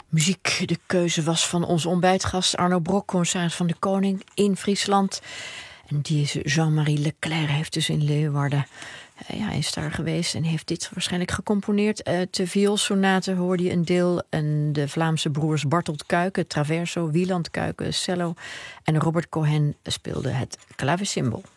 Muziek, de keuze was van onze ontbijtgast Arno Brok, commissaris van de Koning in Friesland. En deze Jean-Marie Leclerc heeft dus in Leeuwarden, is daar geweest en heeft dit waarschijnlijk gecomponeerd. De vioolsonate hoorde je een deel en de Vlaamse broers Bartold Kuiken, Traverso, Wieland Kuiken, cello en Robert Cohen speelde het klavecimbal.